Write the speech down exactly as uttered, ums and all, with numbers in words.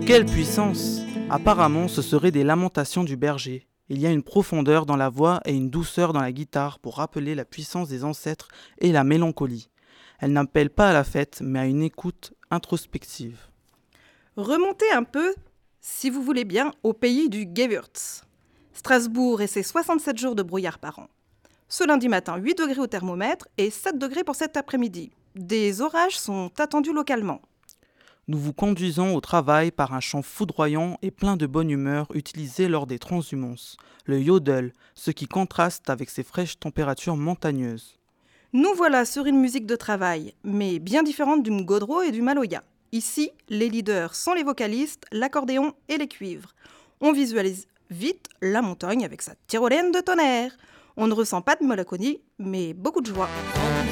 Quelle puissance! Apparemment, ce seraient des lamentations du berger. Il y a une profondeur dans la voix et une douceur dans la guitare pour rappeler la puissance des ancêtres et la mélancolie. Elle n'appelle pas à la fête, mais à une écoute introspective. Remontez un peu, si vous voulez bien, au pays du Gewürz. Strasbourg et ses soixante-sept jours de brouillard par an. Ce lundi matin, huit degrés au thermomètre et sept degrés pour cet après-midi. Des orages sont attendus localement. Nous vous conduisons au travail par un chant foudroyant et plein de bonne humeur utilisé lors des transhumances, le yodel, ce qui contraste avec ces fraîches températures montagneuses. Nous voilà sur une musique de travail, mais bien différente du mgodro et du maloya. Ici, les leaders sont les vocalistes, l'accordéon et les cuivres. On visualise vite la montagne avec sa tyrolienne de tonnerre. On ne ressent pas de mélancolie, mais beaucoup de joie.